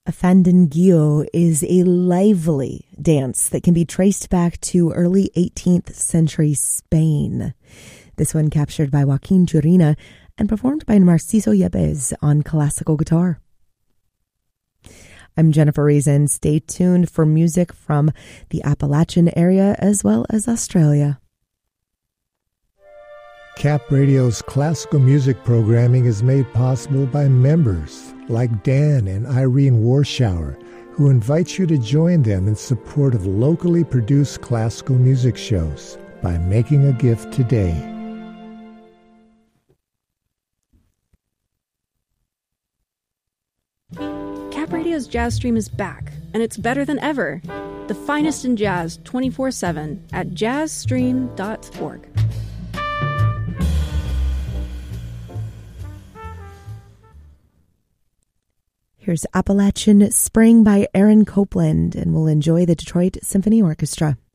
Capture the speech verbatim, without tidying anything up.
A fandanguillo is a lively dance that can be traced back to early eighteenth century Spain. This one captured by Joaquin Turina and performed by Narciso Yepes on classical guitar. I'm Jennifer Reason. Stay tuned for music from the Appalachian area as well as Australia. Cap Radio's classical music programming is made possible by members like Dan and Irene Warschauer, who invite you to join them in support of locally produced classical music shows by making a gift today. Cap Radio's Jazz Stream is back, and it's better than ever. The finest in jazz twenty-four seven at jazz stream dot org. Here's Appalachian Spring by Aaron Copland, and we'll enjoy the Detroit Symphony Orchestra.